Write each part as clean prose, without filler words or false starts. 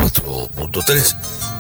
94.3,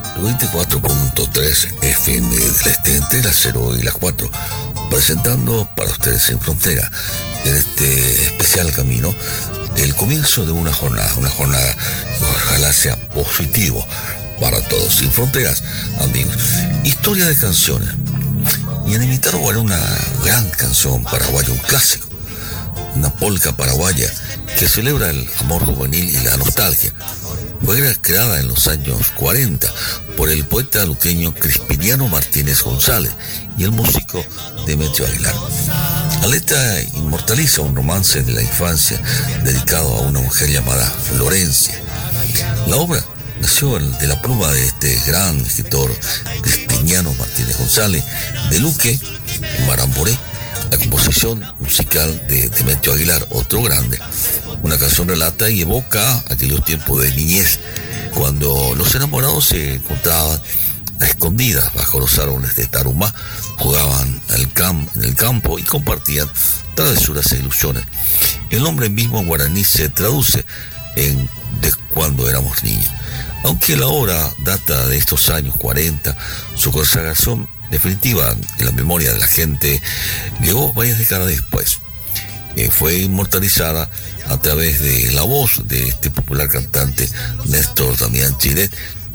94.3 FM del Este, entre las 0 y las 4, presentando para ustedes Sin Frontera, en este especial camino, el comienzo de una jornada que ojalá sea positivo para todos. Sin Fronteras, amigos, historia de canciones. Y en imitar una gran canción paraguaya, un clásico, una polca paraguaya que celebra el amor juvenil y la nostalgia. Fue creada en los años 40 por el poeta luqueño Crispiniano Martínez González y el músico Demetrio Aguilar. La letra inmortaliza un romance de la infancia dedicado a una mujer llamada Florencia. La obra nació de la pluma de este gran escritor Crispiniano Martínez González de Luque, en Maramboré. La composición musical de Demetrio Aguilar, otro grande. Una canción relata y evoca aquellos tiempos de niñez, cuando los enamorados se encontraban a escondidas bajo los árboles de Tarumá, jugaban en el campo y compartían travesuras e ilusiones. El nombre mismo en guaraní se traduce en de cuando éramos niños. Aunque la obra data de estos años 40, su consagración definitiva en la memoria de la gente llegó varias décadas después. Fue inmortalizada a través de la voz de este popular cantante Néstor Damián Giret.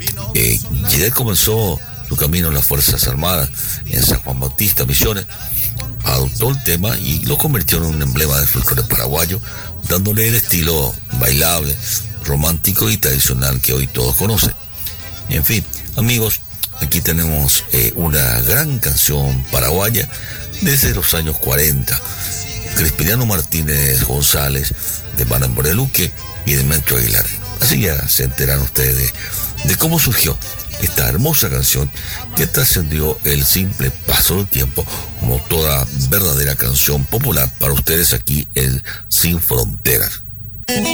Giret comenzó su camino en las Fuerzas Armadas en San Juan Bautista, Misiones. Adoptó el tema y lo convirtió en un emblema del folclore paraguayo, dándole el estilo bailable, romántico y tradicional que hoy todos conocen. En fin, amigos, aquí tenemos una gran canción paraguaya desde los años 40. Crispiniano Martínez González de Maramboré Luque y Demetrio Aguilar. Así ya se enteran ustedes de cómo surgió esta hermosa canción que trascendió el simple paso del tiempo como toda verdadera canción popular para ustedes aquí en Sin Fronteras.